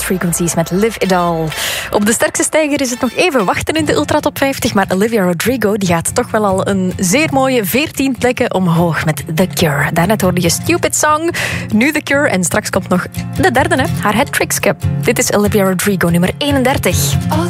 Frequencies met Live It All. Op de sterkste stijger is het nog even wachten in de Ultra Top 50, maar Olivia Rodrigo die gaat toch wel al een zeer mooie 14 plekken omhoog met The Cure. Daarnet hoorde je Stupid Song, nu The Cure en straks komt nog de derde, haar hat-tricksje. Dit is Olivia Rodrigo, nummer 31.